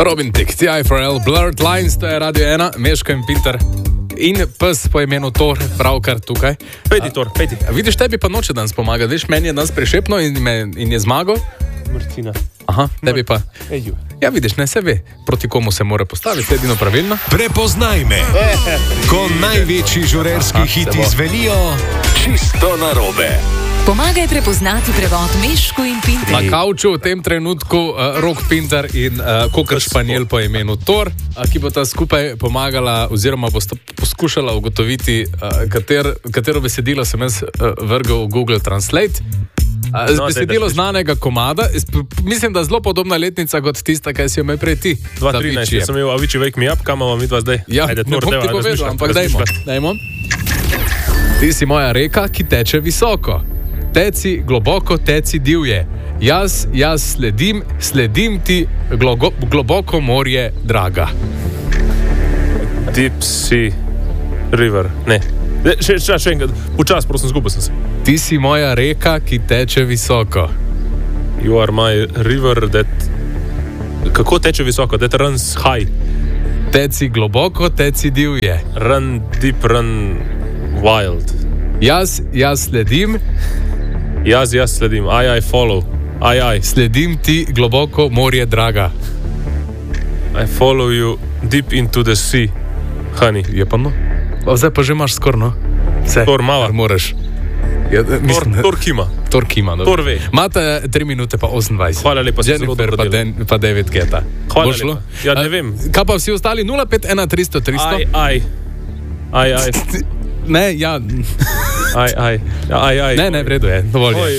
Robin Thicke, TI4L, Blurred Lines, to je Radio 1, Meško in Pinter. In pes po imenu Thor, pravkar tukaj. Pejdi, Thor, pejdi. Vidiš, tebi pa noče danes pomaga. Viš, meni je danes prešepno in je zmagal. Martina. Aha, tebi pa. Ja, vidiš, ne se ve, proti komu se mora postaviti, edino pravilno. Prepoznaj me. Ko največji žurerski hiti zvenijo, čisto narobe. Pomagaj prepoznati prevod Meško in Pinter. Na kavču v tem trenutku Rok Pinter in Kokr Španjel po imenu Thor, ki bo ta skupaj pomagala oziroma bo poskušala ugotoviti, katero besedilo sem jaz vrgel v Google Translate. Besedilo znanega komada, mislim, da zelo podobna letnica kot tista, kaj si jo imel prej ti. 2013, jaz sem imel Avicii Wake Me Up, kam imamo mi dva zdaj? Ja, ne bom ti povedal, ampak dajmo. Ti si moja reka, ki teče visoko. Teci globoko, teci divje. Jaz sledim ti globoko morje, draga. Deep Sea River, ne. Še enkrat, počas, prosim, zgubil sem se. Ti si moja reka, ki teče visoko. You are my river that... Kako teče visoko? That runs high. Teci globoko, teci divje. Run deep, run wild. Jaz sledim. Jaz sledim. I follow. I. Sledim ti globoko morje, draga. I follow you deep into the sea, honey. Je pa no. Zdaj pa že imaš skoro, no? Thor mava. Moraš. Thor kima. Thor kima, no. Thor ve. Imate 3 minute pa 28. Hvala lepa. Jennifer pa David Guetta. Hvala lepa. Ja, ne vem. Kaj pa vsi ostali? 051 300 300? Aj. Ne, ja. Aj. Ne, v redu je. Dovolj je.